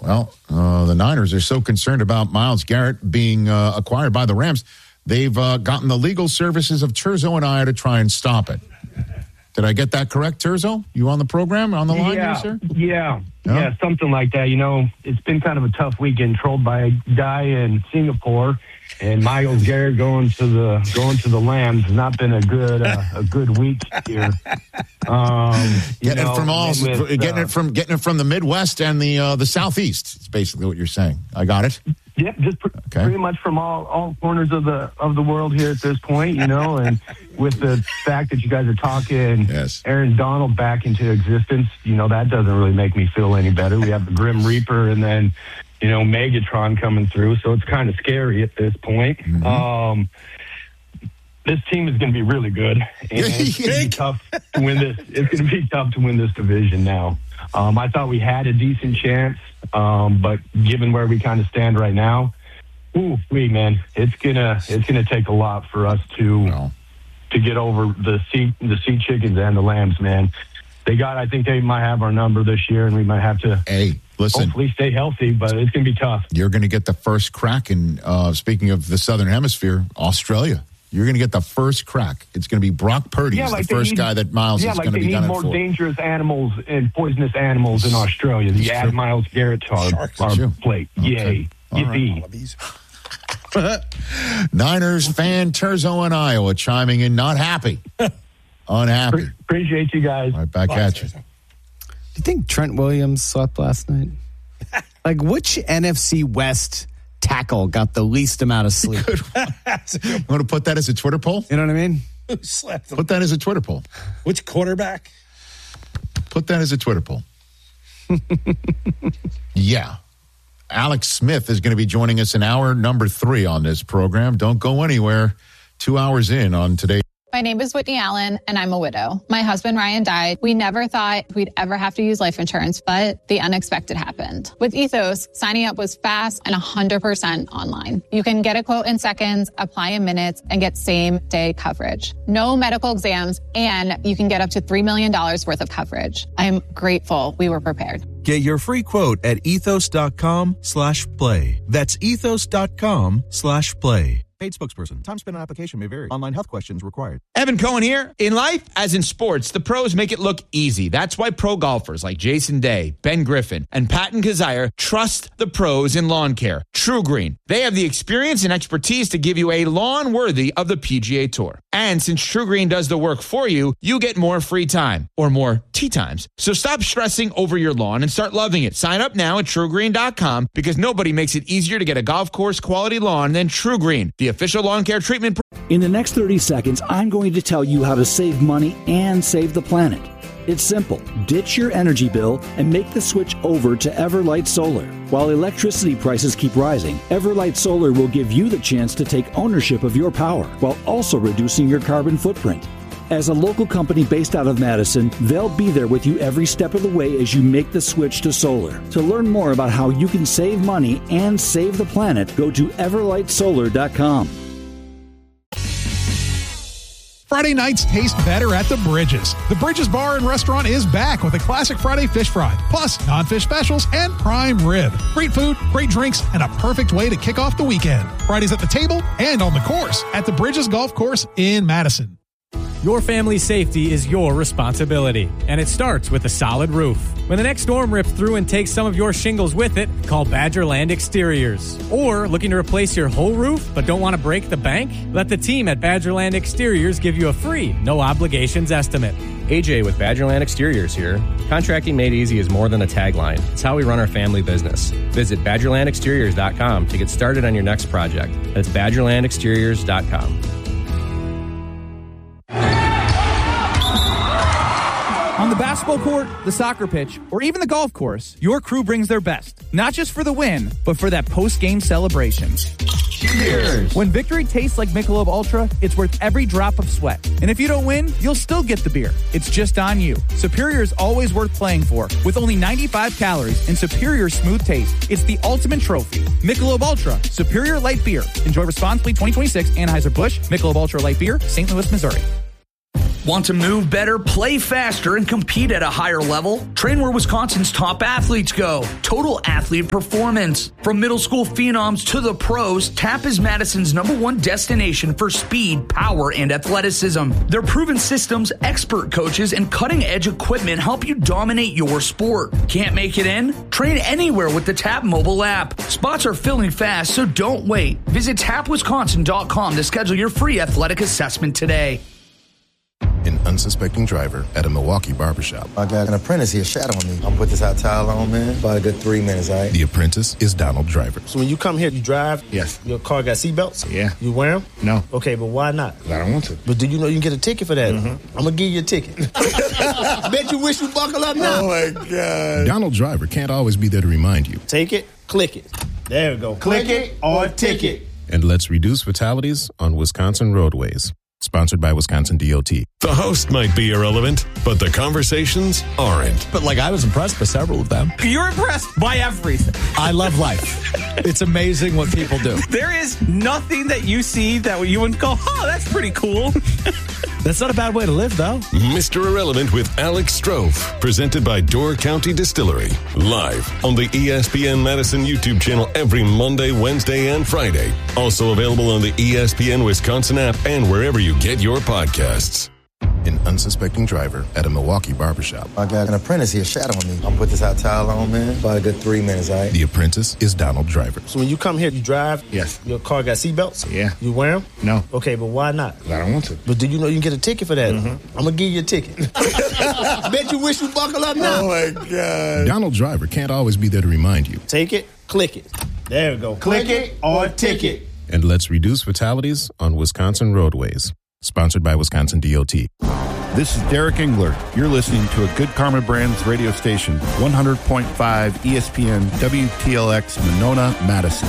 Well, the Niners are so concerned about Myles Garrett being acquired by the Rams, they've gotten the legal services of Terzo and I to try and stop it. Did I get that correct, Terzo? You on the program, on the line here, sir? Yeah, something like that. You know, it's been kind of a tough weekend, trolled by a guy in Singapore, and Myles Garrett going to the Lambs has not been a good week here. Getting it from the Midwest and the Southeast. It's basically what you're saying. I got it. Yep, just pretty much from all corners of the world here at this point, you know, and with the fact that you guys are talking Aaron Donald back into existence, you know, that doesn't really make me feel any better. We have the Grim Reaper and then, you know, Megatron coming through, so it's kind of scary at this point. Mm-hmm. This team is going to be really good, and it's going to be tough to win this. It's going to be tough to win this division now. I thought we had a decent chance, but given where we kind of stand right now, it's gonna take a lot for us to get over the sea chickens and the lambs, man. I think they might have our number this year, and we might have to hopefully stay healthy, but it's going to be tough. You're going to get the first crack in, speaking of the Southern Hemisphere, Australia. You're going to get the first crack. It's going to be Brock Purdy, the first guy that Myles is going to be done it for. Yeah, like they need more dangerous animals and poisonous animals in Australia. You add Myles Garrett to our plate. Okay. Yay. Yippee. Niners fan Terzo in Iowa chiming in, not happy. Unhappy. Appreciate you guys. Right back at you. Do you think Trent Williams slept last night? Like, which NFC West tackle got the least amount of sleep? I'm going to put that as a Twitter poll. You know what I mean? Who slept? Put that as a Twitter poll. Which quarterback? Put that as a Twitter poll. Yeah. Alex Smith is going to be joining us in hour number 3 on this program. Don't go anywhere. 2 hours in on today. My name is Whitney Allen, and I'm a widow. My husband, Ryan, died. We never thought we'd ever have to use life insurance, but the unexpected happened. With Ethos, signing up was fast and 100% online. You can get a quote in seconds, apply in minutes, and get same-day coverage. No medical exams, and you can get up to $3 million worth of coverage. I'm grateful we were prepared. Get your free quote at ethos.com/play. That's ethos.com/play. Paid spokesperson. Time spent on application may vary. Online health questions required. Evan Cohen here. In life, as in sports, the pros make it look easy. That's why pro golfers like Jason Day, Ben Griffin, and Patton Kazire trust the pros in lawn care. True Green. They have the experience and expertise to give you a lawn worthy of the PGA Tour. And since True Green does the work for you, you get more free time or more tee times. So stop stressing over your lawn and start loving it. Sign up now at TrueGreen.com because nobody makes it easier to get a golf course quality lawn than True Green, the official lawn care treatment. In the next 30 seconds, I'm going to tell you how to save money and save the planet. It's simple. Ditch your energy bill and make the switch over to Everlight Solar. While electricity prices keep rising, Everlight Solar will give you the chance to take ownership of your power while also reducing your carbon footprint. As a local company based out of Madison, they'll be there with you every step of the way as you make the switch to solar. To learn more about how you can save money and save the planet, go to everlightsolar.com. Friday nights taste better at the Bridges. The Bridges Bar and Restaurant is back with a classic Friday fish fry, plus non-fish specials and prime rib. Great food, great drinks, and a perfect way to kick off the weekend. Fridays at the table and on the course at the Bridges Golf Course in Madison. Your family's safety is your responsibility, and it starts with a solid roof. When the next storm rips through and takes some of your shingles with it, call Badgerland Exteriors. Or looking to replace your whole roof but don't want to break the bank? Let the team at Badgerland Exteriors give you a free, no-obligations estimate. AJ with Badgerland Exteriors here. Contracting made easy is more than a tagline. It's how we run our family business. Visit BadgerlandExteriors.com to get started on your next project. That's BadgerlandExteriors.com. On the basketball court, the soccer pitch, or even the golf course, your crew brings their best. Not just for the win, but for that post-game celebration. Cheers! When victory tastes like Michelob Ultra, it's worth every drop of sweat. And if you don't win, you'll still get the beer. It's just on you. Superior is always worth playing for. With only 95 calories and superior smooth taste, it's the ultimate trophy. Michelob Ultra, Superior Light Beer. Enjoy responsibly. 2026 Anheuser-Busch, Michelob Ultra Light Beer, St. Louis, Missouri. Want to move better, play faster, and compete at a higher level? Train where Wisconsin's top athletes go. Total Athlete Performance. From middle school phenoms to the pros, TAP is Madison's #1 destination for speed, power, and athleticism. Their proven systems, expert coaches, and cutting-edge equipment help you dominate your sport. Can't make it in? Train anywhere with the TAP mobile app. Spots are filling fast, so don't wait. Visit tapwisconsin.com to schedule your free athletic assessment today. An unsuspecting driver at a Milwaukee barbershop. I got an apprentice here shadowing me. I'm put this hot towel on, man. About a good 3 minutes, all right? The apprentice is Donald Driver. So when you come here, you drive? Yes. Your car got seatbelts? Yeah. You wear them? No. Okay, but why not? I don't want to. But do you know you can get a ticket for that? I'm going to give you a ticket. Bet you wish you buckle up now. Oh, my God. Donald Driver can't always be there to remind you. Take it, click it. There we go. Click it or ticket. And let's reduce fatalities on Wisconsin roadways. Sponsored by Wisconsin DOT. The host might be irrelevant, but the conversations aren't. But I was impressed by several of them. You're impressed by everything. I love life. It's amazing what people do. There is nothing that you see that you wouldn't go, oh, that's pretty cool. That's not a bad way to live, though. Mr. Irrelevant with Alex Strofe, presented by Door County Distillery. Live on the ESPN Madison YouTube channel every Monday, Wednesday, and Friday. Also available on the ESPN Wisconsin app and wherever you get your podcasts. An unsuspecting driver at a Milwaukee barbershop. I got an apprentice here shadowing me. I'm put this hot towel on, man. About a good 3 minutes, all right? The apprentice is Donald Driver. So when you come here, you drive? Yes. Your car got seatbelts? Yeah. You wear them? No. Okay, but why not? I don't want to. But do you know you can get a ticket for that? I'm going to give you a ticket. Bet you wish you buckle up now. Oh, my God. Donald Driver can't always be there to remind you. Take it, click it. There we go. Click it or ticket. And let's reduce fatalities on Wisconsin roadways. Sponsored by Wisconsin DOT. This is Derek Engler. You're listening to a Good Karma Brands radio station, 100.5 ESPN WTLX Monona, Madison.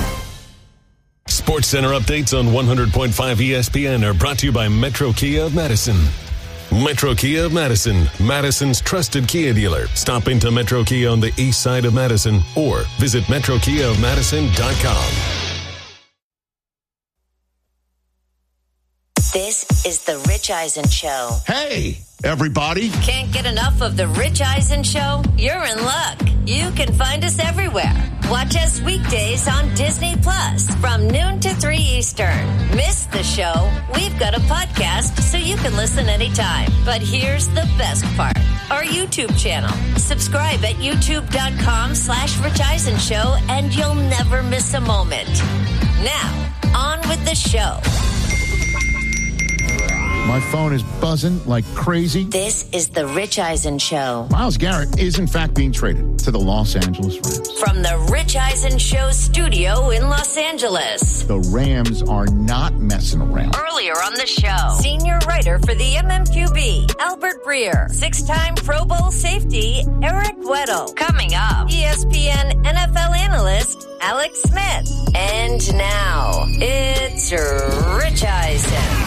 Sports Center updates on 100.5 ESPN are brought to you by Metro Kia of Madison. Metro Kia of Madison, Madison's trusted Kia dealer. Stop into Metro Kia on the east side of Madison or visit metrokiaofmadison.com. This is the Rich Eisen Show. Hey, everybody. Can't get enough of the Rich Eisen Show? You're in luck. You can find us everywhere. Watch us weekdays on Disney Plus from noon to 3 Eastern. Miss the show? We've got a podcast so you can listen anytime. But here's the best part. Our YouTube channel. Subscribe at youtube.com/Rich Eisen Show and you'll never miss a moment. Now, on with the show. My phone is buzzing like crazy. This is the Rich Eisen Show. Myles Garrett is, in fact, being traded to the Los Angeles Rams. From the Rich Eisen Show studio in Los Angeles. The Rams are not messing around. Earlier on the show, senior writer for the MMQB, Albert Breer. 6-time Pro Bowl safety, Eric Weddle. Coming up, ESPN NFL analyst, Alex Smith. And now, it's Rich Eisen.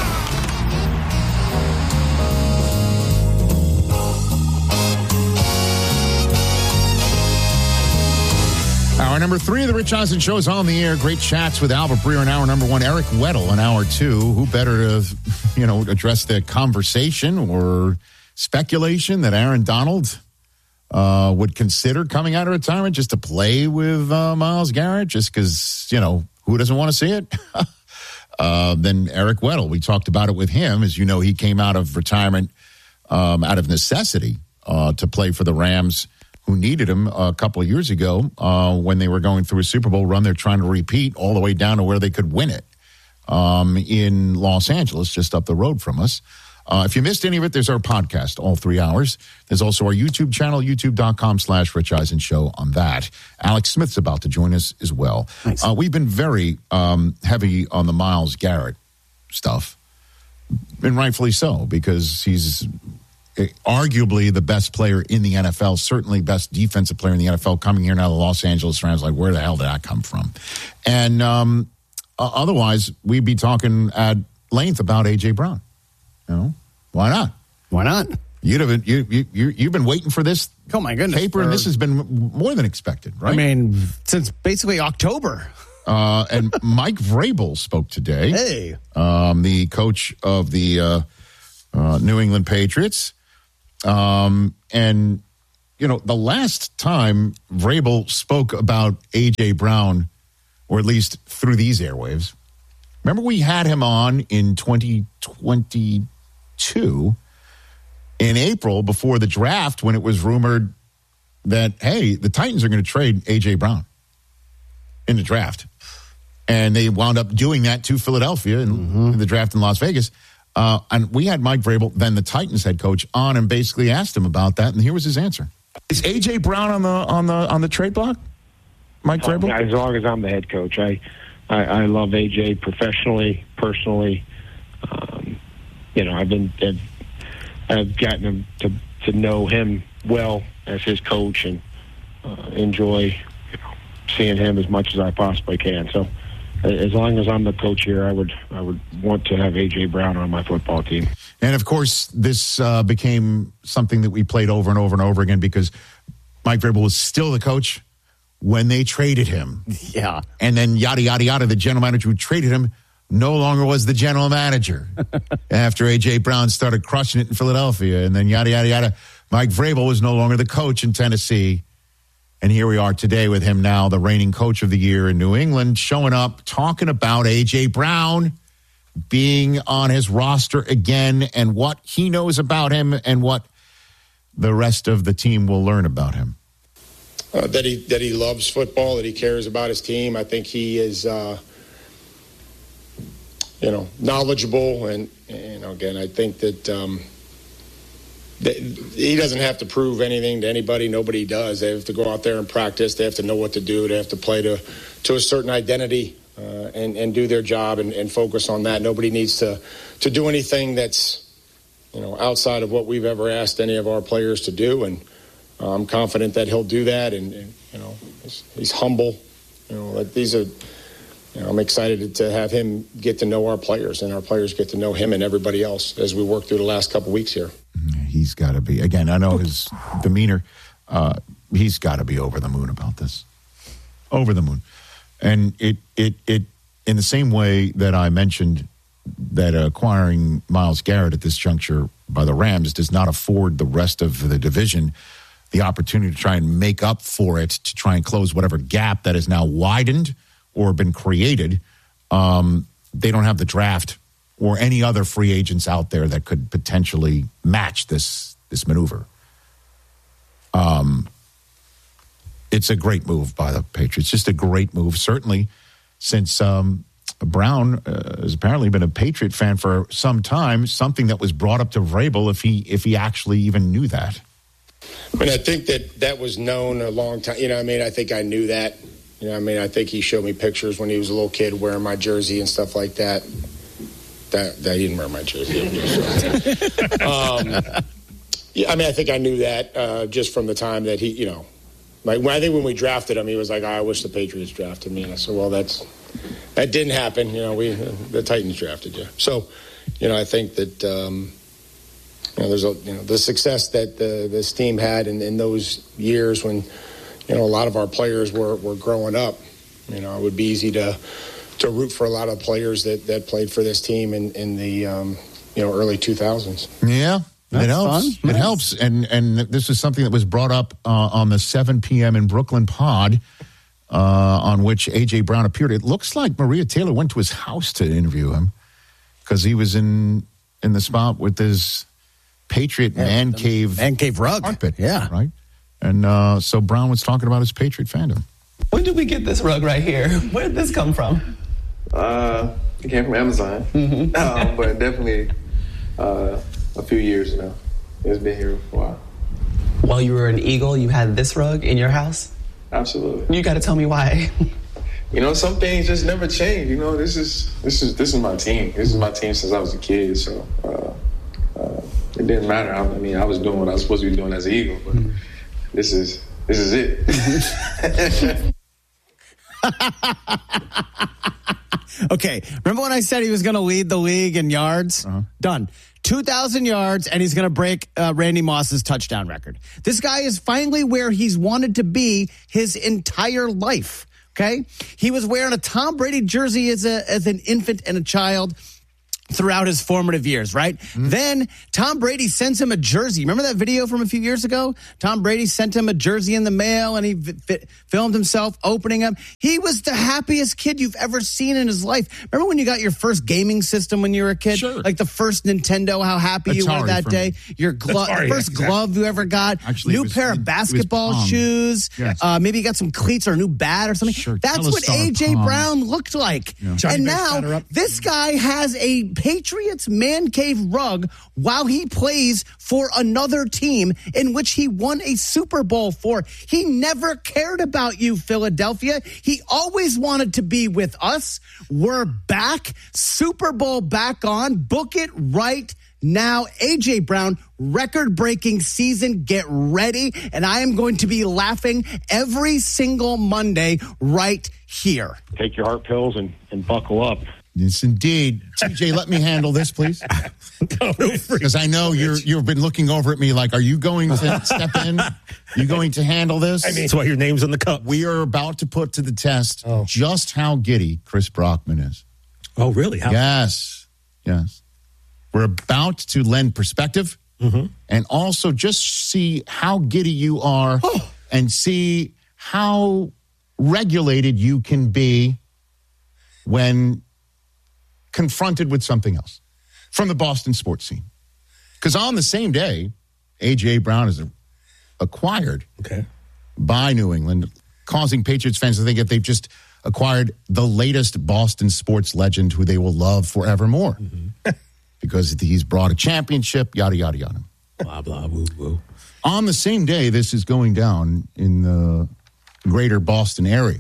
Hour number 3 of the Rich Eisen Show is on the air. Great chats with Albert Breer in hour number 1. Eric Weddle in hour 2. Who better to, address the conversation or speculation that Aaron Donald would consider coming out of retirement just to play with Myles Garrett, just because, who doesn't want to see it? Then Eric Weddle. We talked about it with him. As you know, he came out of retirement out of necessity to play for the Rams, who needed him a couple of years ago when they were going through a Super Bowl run. They're trying to repeat all the way down to where they could win it in Los Angeles, just up the road from us. If you missed any of it, there's our podcast, all 3 hours. There's also our YouTube channel, youtube.com/Rich Eisen Show on that. Alex Smith's about to join us as well. Nice. We've been very heavy on the Myles Garrett stuff, and rightfully so, because he's arguably the best player in the NFL, certainly best defensive player in the NFL, coming here now to the Los Angeles Rams. Like, where the hell did that come from? And otherwise, we'd be talking at length about A.J. Brown. Why not? Why not? You've been waiting for this. Oh my goodness! Paper, and this has been more than expected, right? I mean, since basically October. And Mike Vrabel spoke today. Hey, the coach of the New England Patriots. And, you know, the last time Vrabel spoke about A.J. Brown, or at least through these airwaves, remember we had him on in 2022 in April before the draft when it was rumored that, hey, the Titans are going to trade A.J. Brown in the draft. And they wound up doing that to Philadelphia in the draft in Las Vegas. And we had Mike Vrabel, then the Titans head coach, on and basically asked him about that, and here was his answer. Is A.J. Brown on the trade block, Mike Vrabel? As long as I'm the head coach. I love A.J. professionally, personally. You know, I've gotten him to know him well as his coach and enjoy seeing him as much as I possibly can. So as long as I'm the coach here, I would want to have A.J. Brown on my football team. And, of course, this became something that we played over and over and over again because Mike Vrabel was still the coach when they traded him. Yeah. And then yada, yada, yada, the general manager who traded him no longer was the general manager after A.J. Brown started crushing it in Philadelphia. And then yada, yada, yada. Mike Vrabel was no longer the coach in Tennessee. And here we are today with him now, the reigning coach of the year in New England, showing up, talking about A.J. Brown being on his roster again and what he knows about him and what the rest of the team will learn about him. That he loves football, that he cares about his team. I think he is, knowledgeable. And again, I think that he doesn't have to prove anything to anybody. Nobody does. They have to go out there and practice. They have to know what to do. They have to play to a certain identity and do their job and focus on that. Nobody needs to do anything that's, outside of what we've ever asked any of our players to do. And I'm confident that he'll do that. And he's humble. These are. I'm excited to have him get to know our players, and our players get to know him and everybody else as we work through the last couple weeks here. He's got to be, again, I know his demeanor, he's got to be over the moon about this. Over the moon. And it in the same way that I mentioned that acquiring Myles Garrett at this juncture by the Rams does not afford the rest of the division the opportunity to try and make up for it, to try and close whatever gap that is now widened or been created. They don't have the draft or any other free agents out there that could potentially match this maneuver. It's a great move by the Patriots. Just a great move, certainly, since Brown has apparently been a Patriot fan for some time, something that was brought up to Vrabel if he actually even knew that. I mean, I think that was known a long time. I think I knew that. I think he showed me pictures when he was a little kid wearing my jersey and stuff like that. That he didn't wear my jersey. I think I knew that just from the time that he, I think when we drafted him, he was like, I wish the Patriots drafted me. And I said, well, that didn't happen. The Titans drafted you. So, I think that, there's the success that this team had in those years when, a lot of our players were growing up. It would be easy to root for a lot of players that played for this team in the early 2000s. Yeah, it helps. Fun. It helps. And this is something that was brought up on the 7 p.m. in Brooklyn pod on which A.J. Brown appeared. It looks like Maria Taylor went to his house to interview him because he was in the spot with his Patriot man cave rug carpet. Yeah. Right? And so Brown was talking about his Patriot fandom. When did we get this rug right here? Where did this come from? It came from Amazon, but definitely a few years now. It's been here for a while. While you were an Eagle, you had this rug in your house? Absolutely. You got to tell me why. Some things just never change. This is my team. This is my team since I was a kid. So it didn't matter. I was doing what I was supposed to be doing as an Eagle, but this is it. Okay, remember when I said he was going to lead the league in yards? Done. 2,000 yards, and he's going to break Randy Moss's touchdown record. This guy is finally where he's wanted to be his entire life, okay? He was wearing a Tom Brady jersey as an infant and a child. throughout his formative years, right? Then Tom Brady sends him a jersey. Remember that video from a few years ago? Tom Brady sent him a jersey in the mail, and he filmed himself opening them. He was the happiest kid you've ever seen in his life. Remember when you got your first gaming system when you were a kid? Sure. Like the first Nintendo, how happy you were that day. Your first glove you ever got. Actually, new pair of basketball shoes. Yes. Maybe you got some cleats or a new bat or something. Sure. That's what Telestar A.J. Palm. Brown looked like. Yeah. And now this guy has a Patriots man cave rug while he plays for another team in which he won a Super Bowl for. He never cared about you, Philadelphia. He always wanted to be with us. We're back. Super Bowl back on. Book it right now. A.J. Brown, record-breaking season. Get ready. And I am going to be laughing every single Monday right here. Take your heart pills and buckle up. Yes, indeed. TJ, let me handle this, please. Because I know you've been looking over at me like, are you going to step in? You going to handle this? I mean, that's why your name's on the cup. We are about to put to the test just how giddy Chris Brockman is. Oh, really? How? Yes. We're about to lend perspective and also just see how giddy you are and see how regulated you can be when confronted with something else from the Boston sports scene. Because on the same day, A.J. Brown is acquired by New England, causing Patriots fans to think that they've just acquired the latest Boston sports legend who they will love forevermore. Because he's brought a championship, yada, yada, yada. Blah, blah, woo, woo. On the same day, this is going down in the greater Boston area.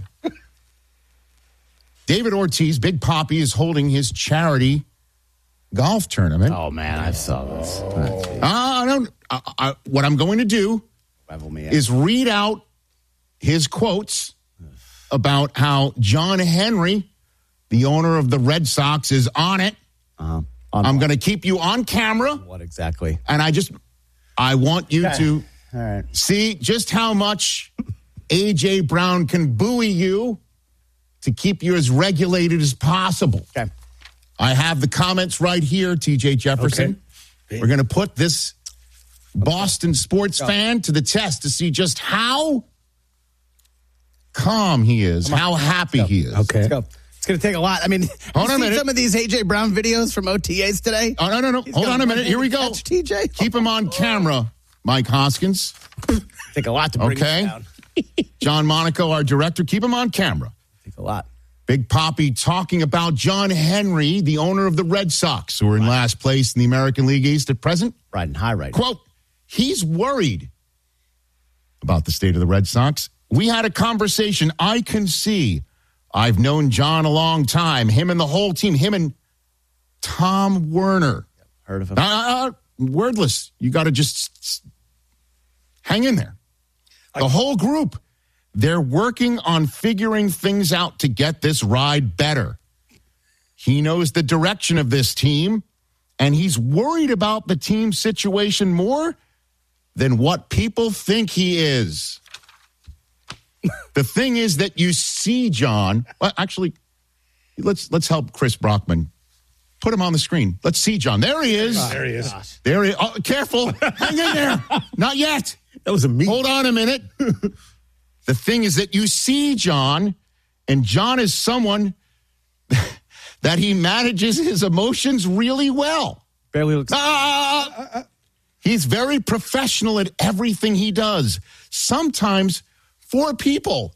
David Ortiz, Big Papi, is holding his charity golf tournament. Oh, man, I saw this. What I'm going to do is read out his quotes about how John Henry, the owner of the Red Sox, is on it. I'm going to keep you on camera. What exactly? And I want you to see just how much A.J. Brown can buoy you to keep you as regulated as possible. Okay. I have the comments right here, T.J. Jefferson. Okay. We're going to put this Boston sports fan to the test to see just how calm he is, how happy he is. Okay. Let's go. It's going to take a lot. I mean, hold on a minute. Some of these A.J. Brown videos from OTAs today? Oh, no. Hold on a minute. Here we go. TJ. Keep him on camera, Mike Hoskins. Take a lot to bring him down. John Monaco, our director, keep him on camera. Take a lot. Big Papi talking about John Henry, the owner of the Red Sox, who are in last place in the American League East at present. Riding high right now. Quote, he's worried about the state of the Red Sox. We had a conversation. I can see. I've known John a long time. Him and the whole team. Him and Tom Werner. Heard of him. Wordless. You got to just hang in there. The whole group. They're working on figuring things out to get this ride better. He knows the direction of this team, and he's worried about the team situation more than what people think he is. The thing is that you see John. Well, actually, let's help Chris Brockman. Put him on the screen. Let's see John. There he is. There he is. There he is. Oh, careful. Hang in there. Not yet. That was a me. Hold on a minute. The thing is that you see John, and John is someone that he manages his emotions really well. Barely looks. He's very professional at everything he does. Sometimes for people,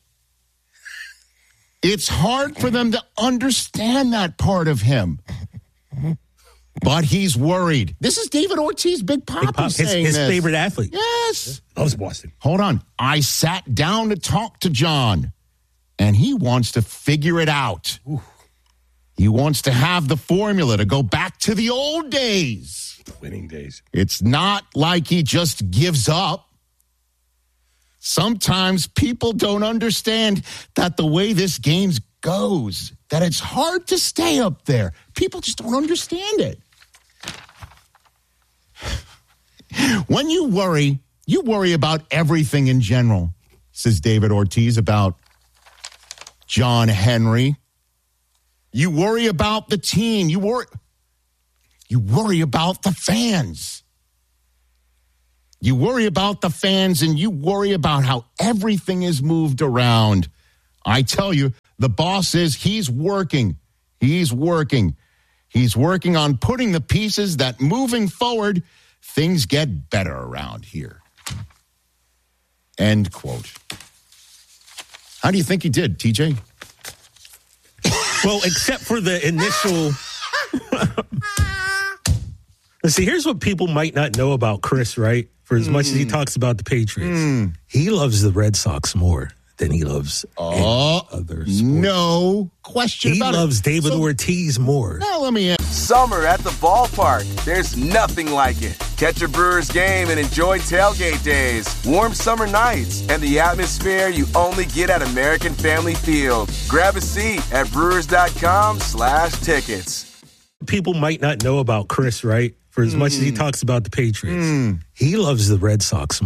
it's hard for them to understand that part of him. But he's worried. This is David Ortiz, Big Papi, saying his this. favorite athlete. Yes. Loves Boston. Hold on. I sat down to talk to John, and he wants to figure it out. Ooh. He wants to have the formula to go back to the old days. Winning days. It's not like he just gives up. Sometimes people don't understand that the way this game goes, that it's hard to stay up there. People just don't understand it. When you worry about everything in general, says David Ortiz about John Henry. You worry about the team. You worry about the fans. You worry about the fans, and you worry about how everything is moved around. I tell you, the boss he's working. He's working. He's working on putting the pieces that moving forward, things get better around here. End quote. How do you think he did, TJ? Well, except for the initial... Let's see, here's what people might not know about Chris, right? For as much as he talks about the Patriots, he loves the Red Sox more than he loves any other sport. No question about it. He loves David Ortiz more. Now let me ask. Summer at the ballpark. There's nothing like it. Catch a Brewers game and enjoy tailgate days, warm summer nights, and the atmosphere you only get at American Family Field. Grab a seat at brewers.com/tickets. People might not know about Chris, right? For as much as he talks about the Patriots, he loves the Red Sox